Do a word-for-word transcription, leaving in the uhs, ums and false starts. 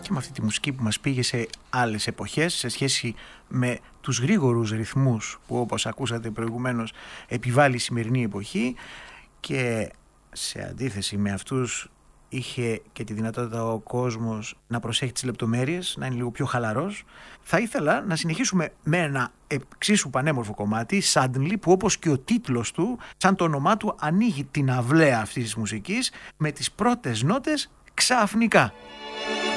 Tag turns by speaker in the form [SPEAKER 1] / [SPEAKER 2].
[SPEAKER 1] και με αυτή τη μουσική που μας πήγε σε άλλες εποχές σε σχέση με τους γρήγορους ρυθμούς που, όπως ακούσατε προηγουμένως, επιβάλλει η σημερινή εποχή, και σε αντίθεση με αυτούς είχε και τη δυνατότητα ο κόσμος να προσέχει τις λεπτομέρειες, να είναι λίγο πιο χαλαρός. Θα ήθελα να συνεχίσουμε με ένα εξίσου πανέμορφο κομμάτι, Suddenly, που όπως και ο τίτλος του, σαν το όνομά του, ανοίγει την αυλαία αυτής της μουσικής με τις πρώτες νότες ξαφνικά.